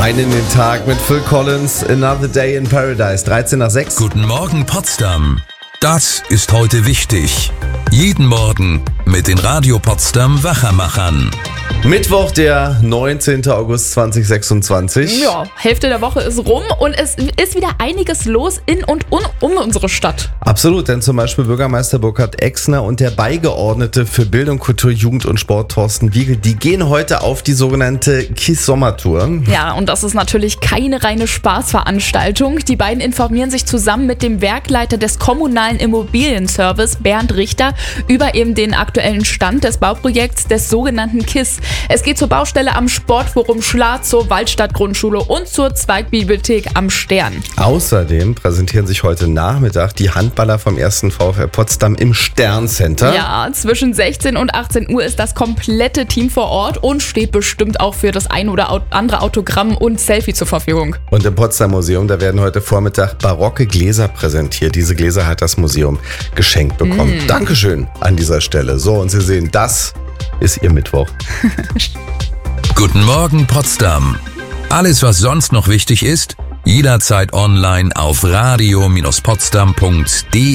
Rein in den Tag mit Phil Collins, Another Day in Paradise, 13 nach 6. Guten Morgen Potsdam. Das ist heute wichtig. Jeden Morgen mit den Radio Potsdam Wachermachern. Mittwoch, der 19. August 2026. Ja, Hälfte der Woche ist rum und es ist wieder einiges los in und um unsere Stadt. Absolut, denn zum Beispiel Bürgermeister Burkhard Exner und der Beigeordnete für Bildung, Kultur, Jugend und Sport Thorsten Wiegel, die gehen heute auf die sogenannte KISS-Sommertour. Ja, und das ist natürlich keine reine Spaßveranstaltung. Die beiden informieren sich zusammen mit dem Werkleiter des kommunalen Immobilienservice, Bernd Richter, über eben den aktuellen Stand des Bauprojekts des sogenannten KISS. Es geht zur Baustelle am Sportforum Schlad, zur Waldstadt-Grundschule und zur Zweigbibliothek am Stern. Außerdem präsentieren sich heute Nachmittag die Handballer vom 1. VfL Potsdam im Sterncenter. Ja, zwischen 16 und 18 Uhr ist das komplette Team vor Ort und steht bestimmt auch für das ein oder andere Autogramm und Selfie zur Verfügung. Und im Potsdam Museum, da werden heute Vormittag barocke Gläser präsentiert. Diese Gläser hat das Museum geschenkt bekommen. Dankeschön an dieser Stelle. So, und Sie sehen, das ist Ihr Mittwoch. Guten Morgen Potsdam. Alles, was sonst noch wichtig ist, jederzeit online auf radio-potsdam.de.